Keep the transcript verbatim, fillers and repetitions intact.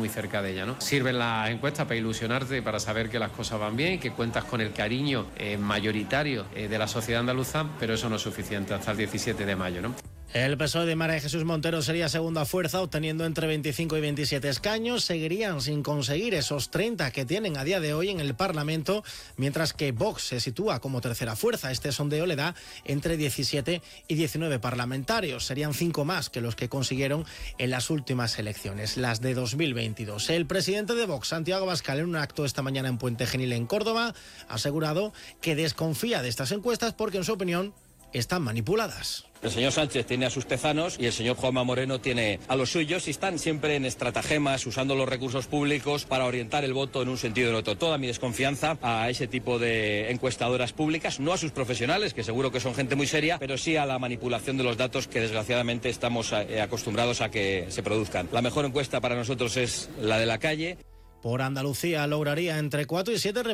muy cerca de ella, ¿no? Sirven las encuestas para ilusionarte, para saber que las cosas van bien, que cuentas con el cariño eh, mayoritario eh, de la sociedad andaluza, pero eso no es suficiente hasta el diecisiete de mayo, ¿no? El P S O E de María Jesús Montero sería segunda fuerza, obteniendo entre veinticinco y veintisiete escaños. Seguirían sin conseguir esos treinta que tienen a día de hoy en el Parlamento, mientras que Vox se sitúa como tercera fuerza. Este sondeo le da entre diecisiete y diecinueve parlamentarios. Serían cinco más que los que consiguieron en las últimas elecciones, las de dos mil veintidós. El presidente de Vox, Santiago Abascal, en un acto esta mañana en Puente Genil, en Córdoba, ha asegurado que desconfía de estas encuestas porque, en su opinión, están manipuladas. El señor Sánchez tiene a sus tezanos y el señor Juanma Moreno tiene a los suyos y están siempre en estratagemas, usando los recursos públicos para orientar el voto en un sentido o en otro. Toda mi desconfianza a ese tipo de encuestadoras públicas, no a sus profesionales, que seguro que son gente muy seria, pero sí a la manipulación de los datos que desgraciadamente estamos acostumbrados a que se produzcan. La mejor encuesta para nosotros es la de la calle. Por Andalucía lograría entre cuatro y siete